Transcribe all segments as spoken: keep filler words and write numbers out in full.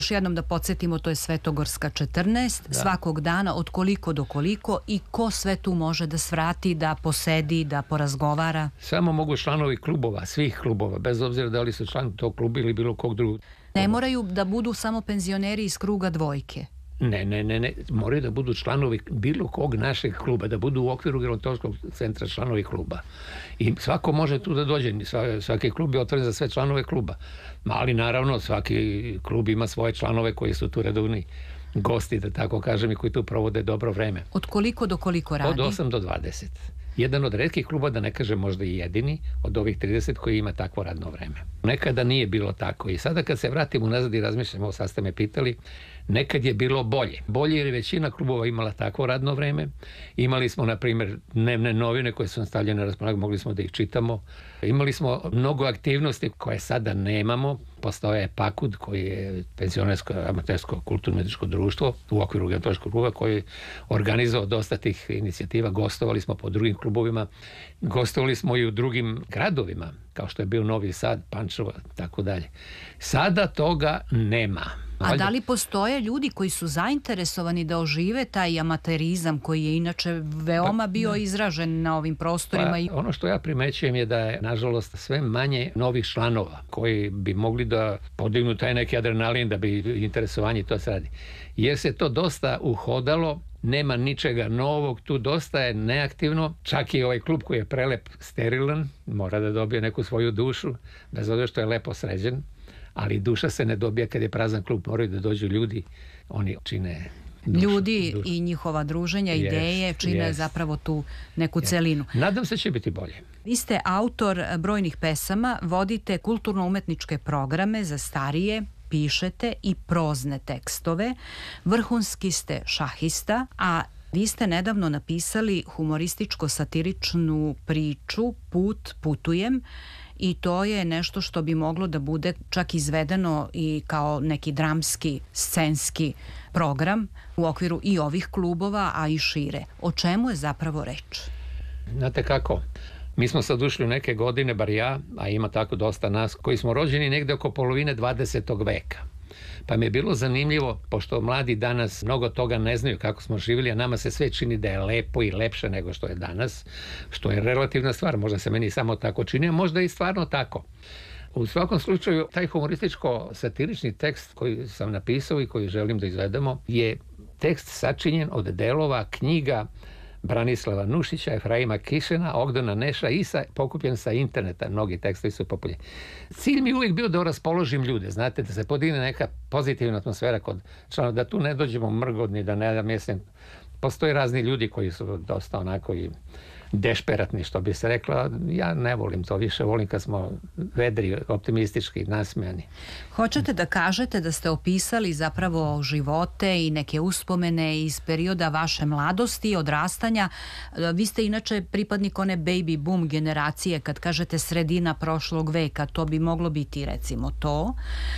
Još jednom da podsjetimo, to je Svetogorska četrnaest, da. Svakog dana od koliko do koliko i ko sve tu može da svrati, da posedi, da porazgovara? Samo mogu članovi klubova, svih klubova, bez obzira da li su član tog kluba ili bilo kog drugog. Ne moraju da budu samo penzioneri iz kruga dvojke. Ne, ne, ne, ne, moraju da budu članovi bilo kog našeg kluba, da budu u okviru gerontološkog centra članovi kluba. I svako može tu da dođe, svaki klub je otvoren za sve članove kluba. Ali naravno svaki klub ima svoje članove koji su tu redovni gosti, da tako kažem, i koji tu provode dobro vreme. Od koliko do koliko radi? Od osam do dvadeset. Jedan od retkih kluba, da ne kažem možda i jedini, od ovih trideset koji ima takvo radno vreme. Nekada nije bilo tako i sada kad se vratim unazad i razmišljam, ovo sad ste me pitali, nekad je bilo bolje. Bolje jer je većina klubova imala takvo radno vreme. Imali smo, na primjer, dnevne novine koje su stavljene na raspolaganju, mogli smo da ih čitamo. Imali smo mnogo aktivnosti koje sada nemamo. Postoje Pakud, koji je penzionersko amatersko kulturno-umetničko društvo u okviru gerontološkog kluba, koji je organizovao dosta tih inicijativa. Gostovali smo po drugim klubovima, gostovali smo i u drugim gradovima, kao što je bio Novi Sad, Pančevo, tako dalje. Sada toga nema. A da li postoje ljudi koji su zainteresovani da ožive taj amaterizam koji je inače veoma bio izražen na ovim prostorima? Pa, i... Ono što ja primećujem je da je, nažalost, sve manje novih članova koji bi mogli da podignu taj neki adrenalin, da bi interesovanje to se radi. Jer se to dosta uhodalo, nema ničega novog, tu dosta je neaktivno, čak i ovaj klub koji je prelep sterilan, mora da dobije neku svoju dušu, bez obzira što je lepo sređen, ali duša se ne dobija kad je prazan klub, moraju da dođu ljudi, oni čine dušu. Ljudi dušu. I njihova druženja, Yes, ideje čine yes. zapravo tu neku Yes. celinu. Nadam se će biti bolje. Vi ste autor brojnih pesama, vodite kulturno-umetničke programe za starije, pišete i prozne tekstove, vrhunski ste šahista, a vi ste nedavno napisali humorističko-satiričnu priču Put, putujem, i to je nešto što bi moglo da bude čak izvedeno i kao neki dramski, scenski program u okviru i ovih klubova, a i šire. O čemu je zapravo reč? Znate kako? Mi smo sad ušli u neke godine, bar ja, a ima tako dosta nas, koji smo rođeni negde oko polovine dvadesetog veka. Pa mi je bilo zanimljivo, pošto mladi danas mnogo toga ne znaju kako smo živjeli, a nama se sve čini da je lepo i lepše nego što je danas, što je relativna stvar, možda se meni samo tako čini, a možda i stvarno tako. U svakom slučaju, taj humorističko-satirični tekst koji sam napisao i koji želim da izvedemo je tekst sačinjen od delova knjiga Branislava Nušića, Efraima Kišena, Ogdana Neša i sa, pokupljen sa interneta, mnogi tekstovi su popularni. Cilj mi je uvijek bio da raspoložim ljude, znate, da se podigne neka pozitivna atmosfera kod članova, da tu ne dođemo mrgodni, da ne mislim, postoje razni ljudi koji su dosta onako i dešperatni, što bi se rekla. Ja ne volim to, više volim kad smo vedri, optimistički, nasmejani. Hoćete da kažete da ste opisali zapravo živote i neke uspomene iz perioda vaše mladosti, odrastanja. Vi ste inače pripadnik one baby boom generacije, kad kažete sredina prošlog veka, to bi moglo biti recimo to.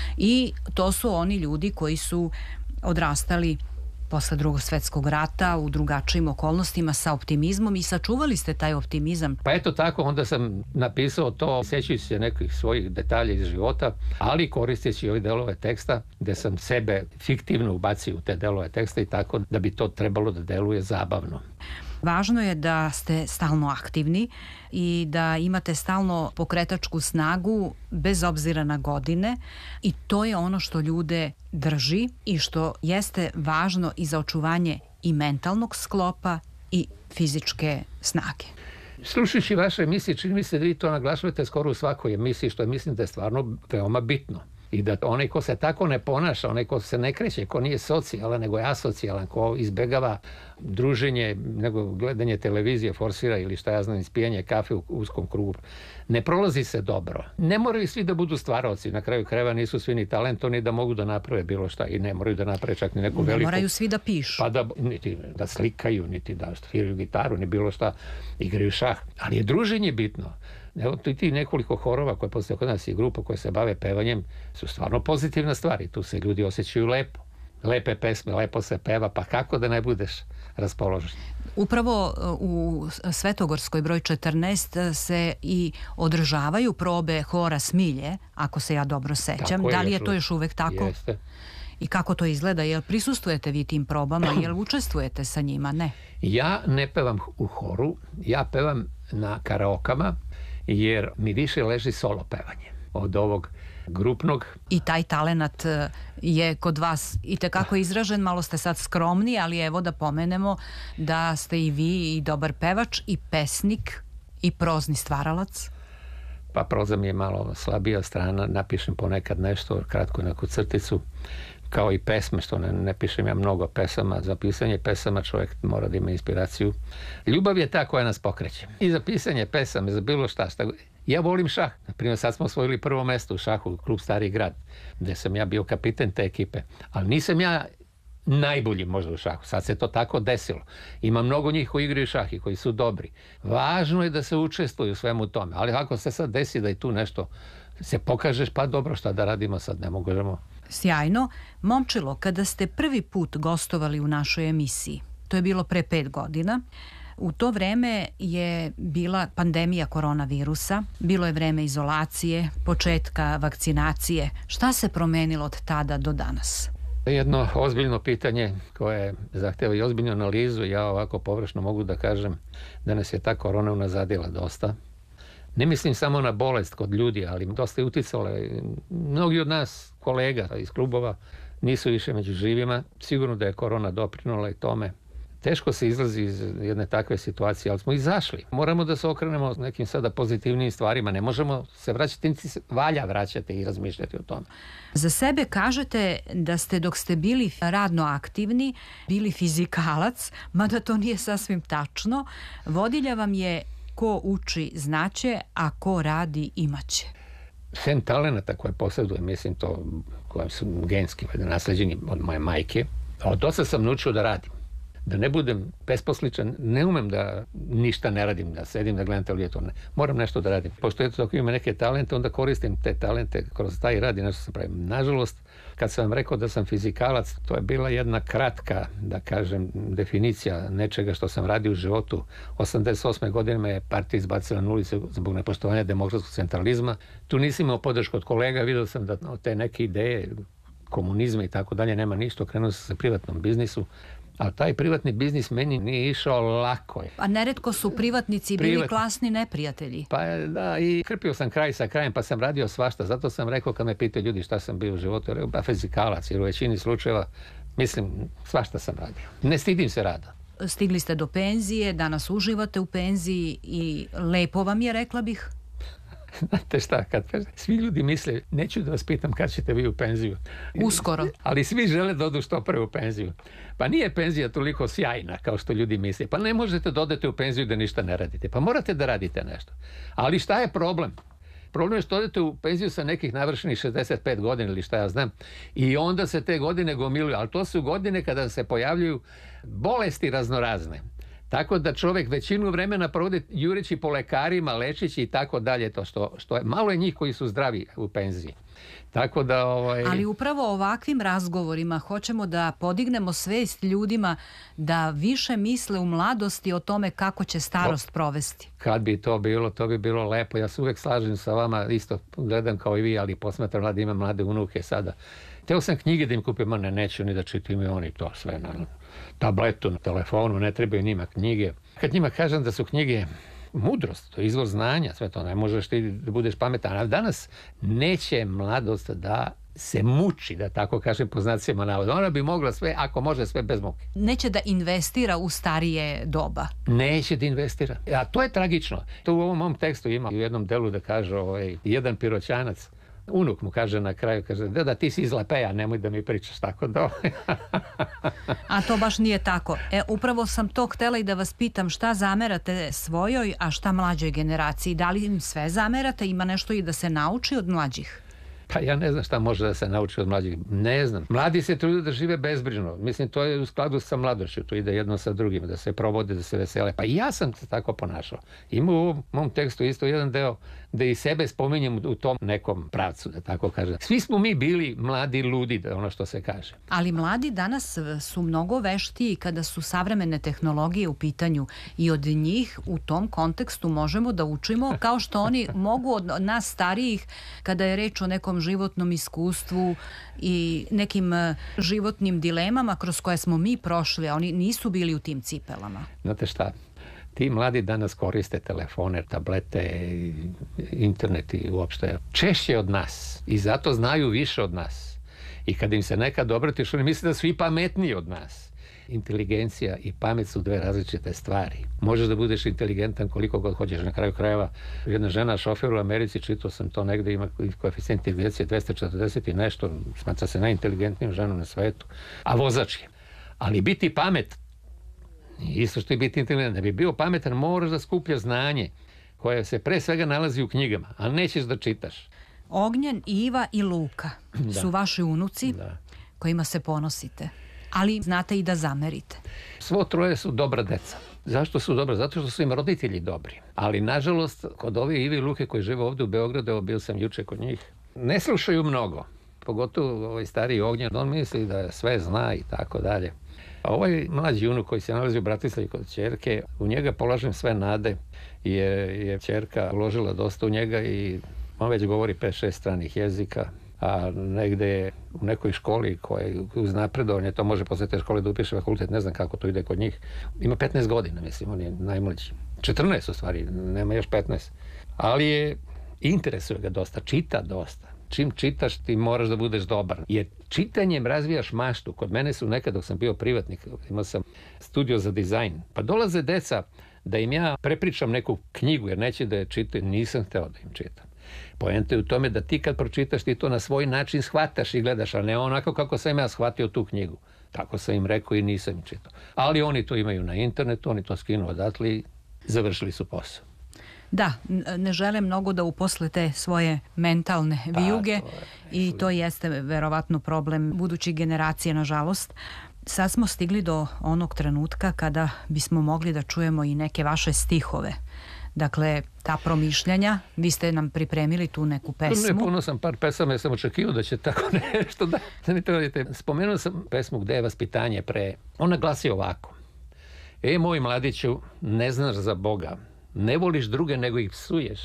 I to su oni ljudi koji su odrastali posle drugog svetskog rata u drugačijim okolnostima sa optimizmom i sačuvali ste taj optimizam. Pa eto tako, onda sam napisao to, sjećajući se nekih svojih detalja iz života, ali koristeći ove delove teksta gde sam sebe fiktivno ubacio u te delove teksta i tako da bi to trebalo da deluje zabavno. Važno je da ste stalno aktivni i da imate stalno pokretačku snagu bez obzira na godine i to je ono što ljude drži i što jeste važno i za očuvanje i mentalnog sklopa i fizičke snage. Slušajući vaše emisije, čini mi se da vi to naglašujete skoro u svakoj emisiji, što mislim da je stvarno veoma bitno. I da onaj ko se tako ne ponaša, onaj ko se ne kreće, ko nije socijalan, nego je asocijalan, ko izbegava druženje, nego gledanje televizije, forsira ili šta ja znam, ispijanje kafe u uskom krugu, ne prolazi se dobro. Ne moraju svi da budu stvaraoci, na kraju krajeva nisu svi ni talentovani da mogu da naprave bilo šta i ne moraju da naprave čak ni neku veliku... Ne moraju svi da pišu. Pa da, niti da slikaju, niti da sviraju gitaru, ni bilo šta, igraju šah. Ali je druženje bitno. Evo, ti nekoliko horova koje postoje kod nas i grupa koje se bave pevanjem su stvarno pozitivna stvar i tu se ljudi osjećaju lepo. Lepe pesme, lepo se peva, pa kako da ne budeš raspoložen? Upravo u Svetogorskoj broj četrnaest se i održavaju probe hora Smilje, ako se ja dobro sećam. Tako da li je još to još uvek tako? Jeste. I kako to izgleda? Jel prisustujete vi tim probama? Jel učestvujete sa njima? Ne. Ja ne pevam u horu, ja pevam na karaokama, jer mi više leži solo pevanje od ovog grupnog. I taj talenat je kod vas i tekako izražen, malo ste sad skromni, ali evo da pomenemo da ste i vi i dobar pevač i pesnik i prozni stvaralac. Pa proza mi je malo slabija strana, napišem ponekad nešto, kratko neku crticu, kao i pesme, što ne, ne pišem ja mnogo pesama. Za pisanje pesama čovjek mora da ima inspiraciju. Ljubav je ta koja nas pokreće. I za pisanje pesama, za bilo šta. šta. Ja volim šah. Naprimjer, sad smo osvojili prvo mesto u šahu, klub Stari grad, gde sam ja bio kapiten te ekipe. Ali nisam ja najbolji možda u šahu. Sad se to tako desilo. Ima mnogo njih koji igraju šah i koji su dobri. Važno je da se učestvuju u svemu tome. Ali ako se sad desi da i tu nešto se pokažeš, pa dobro, šta da radimo sad, ne možemo. Sjajno. Momčilo, kada ste prvi put gostovali u našoj emisiji, to je bilo pre pet godina, u to vreme je bila pandemija koronavirusa, bilo je vreme izolacije, početka vakcinacije. Šta se promenilo od tada do danas? Jedno ozbiljno pitanje koje zahteva i ozbiljnu analizu. Ja ovako površno mogu da kažem da nas je ta korona unazadila dosta. Ne mislim samo na bolest kod ljudi, ali dosta je uticala. Mnogi od nas, kolega iz klubova, nisu više među živima. Sigurno da je korona doprinula i tome. Teško se izlazi iz jedne takve situacije, ali smo izašli. Moramo da se okrenemo nekim sada pozitivnim stvarima. Ne možemo se vraćati, niti se valja vraćati i razmišljati o tome. Za sebe kažete da ste dok ste bili radno aktivni, bili fizikalac, mada to nije sasvim tačno. Vodilja vam je ko uči znaće, a ko radi imaće. Sem talenata koje posjeduje, mislim to, koje su genski nasleđeni od moje majke, od dosta sam naučio da radim. Da ne budem besposličan, ne umem da ništa ne radim, da sedim, da gledam televizor, ne. Moram nešto da radim. Pošto eto, ako ima neke talente, onda koristim te talente kroz taj rad i nešto sam pravim. Nažalost, kad sam vam rekao da sam fizikalac, to je bila jedna kratka, da kažem, definicija nečega što sam radio u životu. osamdeset osme godine me je partija izbacila na ulicu zbog nepoštovanja demokratskog centralizma. Tu nisam imao podršku od kolega, vidio sam da te neke ideje komunizma i tako dalje nema ništa, krenuo sam se privatnom biznisu. A taj privatni biznis meni nije išao lako. A neretko su privatnici bili Privat... klasni neprijatelji. Pa da, i krpio sam kraj sa krajem, pa sam radio svašta. Zato sam rekao, kad me pitaju ljudi šta sam bio u životu, rekao, pa fizikalac, jer u većini slučajeva, mislim, svašta sam radio. Ne stidim se rada. Stigli ste do penzije, danas uživate u penziji i lepo vam je, rekla bih. Znate šta, kad svi ljudi misle, neću da vas pitam kad ćete vi u penziju. Uskoro. Ali svi žele da odu što pre u penziju. Pa nije penzija toliko sjajna kao što ljudi misle. Pa ne možete da odete u penziju da ništa ne radite. Pa morate da radite nešto. Ali šta je problem? Problem je što odete u penziju sa nekih navršenih šezdeset pet godina ili šta ja znam. I onda se te godine gomiluju. Ali to su godine kada se pojavljuju bolesti raznorazne. Tako da čovjek većinu vremena provodi jureći po lekarima, lečići i tako dalje, to što, što je, malo je njih koji su zdravi u penziji. Tako da, ovaj... Ali upravo ovakvim razgovorima hoćemo da podignemo svest ljudima da više misle u mladosti o tome kako će starost provesti. Kad bi to bilo, to bi bilo lepo. Ja se uvijek slažem sa vama, isto gledam kao i vi, ali posmatram mlade, imam mlade unuke sada. Teo sam knjige da im kupim, ma ne, neću ni da čitam i oni to sve na tabletu, na telefonu, ne trebaju njima knjige. Kad njima kažem da su knjige mudrost, to je izvor znanja, sve to, ne možeš ti da budeš pametan. A danas neće mladost da se muči, da tako kažem po znacima navoda. Ona bi mogla sve, ako može, sve bez muke. Neće da investira u starije doba. Neće da investira. A to je tragično. To u ovom mom tekstu ima u jednom delu da kaže ovaj, jedan Piroćanac, unuk mu kaže na kraju, kaže, da, da ti si iz Lepeja, nemoj da mi pričaš tako da. A to baš nije tako. E, upravo sam to htjela i da vas pitam šta zamerate svojoj, a šta mlađoj generaciji. Da li im sve zamerate? Ima nešto i da se nauči od mlađih? Pa ja ne znam šta može da se nauči od mlađih. Ne znam. Mladi se trude da žive bezbrižno. Mislim, to je u skladu sa mladošću. To ide jedno sa drugim, da se probode, da se vesele. Pa i ja sam se tako ponašao. Ima u ovom mom tekstu isto jedan deo da i sebe spominjem u tom nekom pravcu, da tako kažem. Svi smo mi bili mladi ludi, da ono što se kaže. Ali mladi danas su mnogo veštiji kada su savremene tehnologije u pitanju i od njih u tom kontekstu možemo da učimo kao što oni mogu od nas starijih kada je reč o nekom životnom iskustvu i nekim e, životnim dilemama kroz koje smo mi prošli, a oni nisu bili u tim cipelama. Znate šta? Ti mladi danas koriste telefone, tablete, internet i uopšte češće od nas i zato znaju više od nas. I kad im se nekad obratiš, oni misle da su i pametniji od nas. Inteligencija i pamet su dve različite stvari. Možeš da budeš inteligentan koliko god hoćeš. Na kraju krajeva, jedna žena šofer u Americi, čitao sam to negde, ima koeficijent inteligencije dvesta četrdeset i nešto, smatra se najinteligentnijom ženom na svetu, a vozač je. Ali biti pamet, isto što je biti inteligentan, da bi bio pametan moraš da skupljaš znanje koje se pre svega nalazi u knjigama, ali nećeš da čitaš. Ognjen, Iva i Luka Da. su vaši unuci Da. kojima se ponosite, ali znate i da zamerite. Svo troje su dobra deca. Zašto su dobra? Zato što su im roditelji dobri. Ali, nažalost, kod ove Ive i Luke koji žive ovdje u Beogradu, evo bio sam juče kod njih, ne slušaju mnogo. Pogotovo ovaj stariji Ognjen, on misli da sve zna i tako dalje. A ovaj mlađi unuk koji se nalazi u Bratislavi kod ćerke, u njega polažem sve nade, jer je ćerka uložila dosta u njega i on već govori pet šest stranih jezika, a negde je u nekoj školi koja je uz napredovanje, to može posle te škole da upiše fakultet, ne znam kako to ide kod njih. Ima petnaest godina, mislim, on je najmlađi. četrnaest u stvari, nema još petnaest. Ali je, interesuje ga dosta, čita dosta. Čim čitaš ti moraš da budeš dobar. Jer čitanjem razvijaš maštu. Kod mene su nekad dok sam bio privatnik, imao sam studio za dizajn. Pa dolaze deca da im ja prepričam neku knjigu jer neće da je čitaju. Nisam hteo da im čitam. Poenta je u tome da ti kad pročitaš ti to na svoj način shvataš i gledaš, a ne onako kako sam ja shvatio tu knjigu. Tako sam im rekao i nisam im čitao. Ali oni to imaju na internetu, oni to skinu odatle i završili su posao. Da, ne žele mnogo da uposle te svoje mentalne vijuge to je, i to jeste verovatno problem budućih generacija, nažalost. Sad smo stigli do onog trenutka kada bismo mogli da čujemo i neke vaše stihove. Dakle, ta promišljanja, vi ste nam pripremili tu neku pesmu. Ne, puno sam par pesama, ja sam očekivao da će tako nešto da... Spomenuo sam pesmu Gde je vaspitanje pre. Ona glasi ovako. E, moj mladiću, ne znaš za Boga, ne voliš druge nego ih psuješ,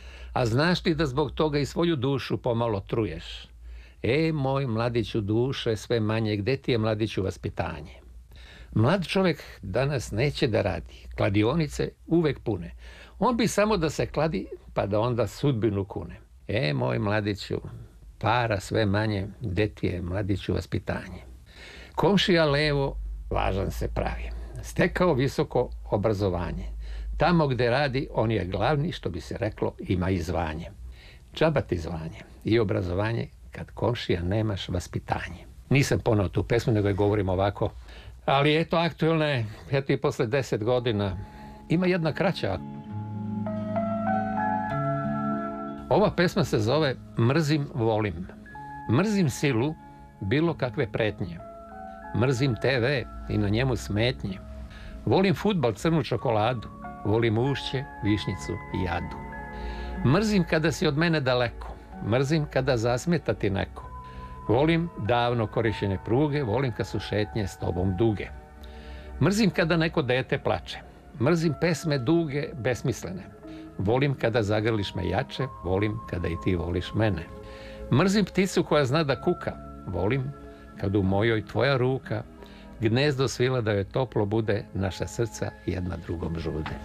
a znaš ti da zbog toga i svoju dušu pomalo truješ. E, moj mladiću duše sve manje, gde ti je mladiću vaspitanje? Mlad čovjek danas neće da radi, kladionice uvek pune. On bi samo da se kladi, pa da onda sudbinu kune. E, moj mladiću, para sve manje, gde ti je mladiću vaspitanje? Komšija levo, važan se pravi. Stekao visoko obrazovanje. Tamo gde radi, on je glavni, što bi se reklo, ima i zvanje. Džaba ti zvanje i obrazovanje kad komšija nemaš vaspitanje. Nisam ponao tu pesmu, nego je govorim ovako. Ali eto, aktuelna je, eto i posle deset godina. Ima jedna kraća. Ova pesma se zove Mrzim, volim. Mrzim silu, bilo kakve pretnje. Mrzim te ve i na njemu smetnje. Volim fudbal, crnu čokoladu. Volim ušće, višnjicu i jadu. Mrzim kada si od mene daleko. Mrzim kada zasmeta ti neko. Volim davno korišćene pruge. Volim kad su šetnje s tobom duge. Mrzim kada neko dete plače. Mrzim pesme duge, besmislene. Volim kada zagrliš me jače. Volim kada i ti voliš mene. Mrzim pticu koja zna da kuka. Volim kad u mojoj tvoja ruka gnezdo svila da joj toplo bude, naša srca jedna drugom žude.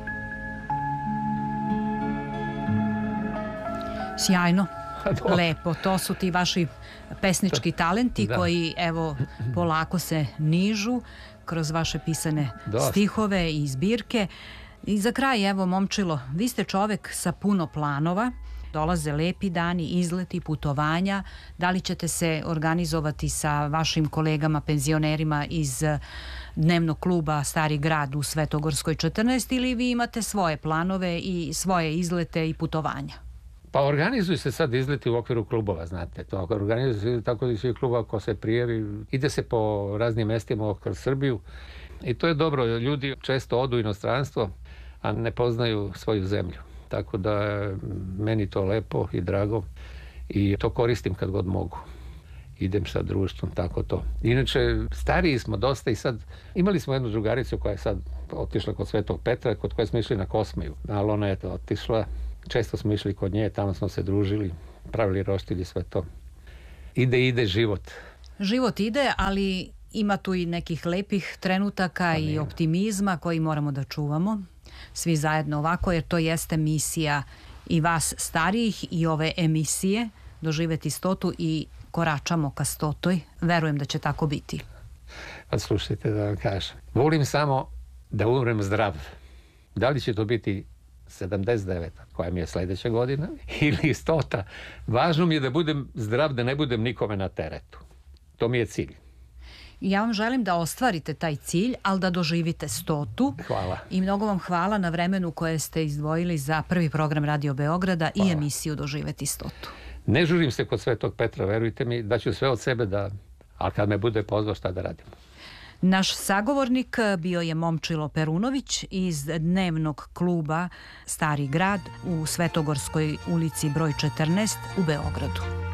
Sjajno, lepo. To su ti vaši pesnički talenti da. Koji, evo, polako se nižu kroz vaše pisane Dost. stihove i zbirke. I za kraj, evo, momčilo, vi ste čovek sa puno planova. Dolaze lepi dani, izleti, putovanja. Da li ćete se organizovati sa vašim kolegama, penzionerima iz dnevnog kluba Stari grad u Svetogorskoj četrnaest ili vi imate svoje planove i svoje izlete i putovanja? Pa organizuju se sad izleti u okviru klubova, znate. To organizuju se tako da svi klubova ko se prijavi. Ide se po raznim mestima kroz Srbiju i to je dobro. Ljudi često odu u inostranstvo, a ne poznaju svoju zemlju. Tako da je meni to lepo i drago i to koristim kad god mogu. Idem sa društvom, tako to. Inače, stariji smo dosta i sad imali smo jednu drugaricu koja je sad otišla kod Svetog Petra, kod koje smo išli na Kosmaju. Ali ona je to otišla, često smo išli kod nje, tamo smo se družili. pravili roštilj, sve to. Ide, ide život. Život ide, ali ima tu i nekih lepih trenutaka pa i optimizma koji moramo da čuvamo svi zajedno ovako, jer to jeste misija i vas starijih i ove emisije Doživeti stotu i koračamo ka stotoj. Verujem da će tako biti. Pa slušajte da vam kažem. Volim samo da umrem zdrav. Da li će to biti sedamdeset deveta, koja mi je sljedeća godina, ili stota. Važno mi je da budem zdrav, da ne budem nikome na teretu. To mi je cilj. Ja vam želim da ostvarite taj cilj, ali da doživite stotu. Hvala. I mnogo vam hvala na vremenu koje ste izdvojili za prvi program Radio Beograda hvala. I emisiju Doživeti stotu. Ne žurim se kod Svetog Petra, verujte mi, da ću sve od sebe da, ali kad me bude pozvao, šta da radimo. Naš sagovornik bio je Momčilo Perunović iz dnevnog kluba Stari grad u Svetogorskoj ulici broj četrnaest u Beogradu.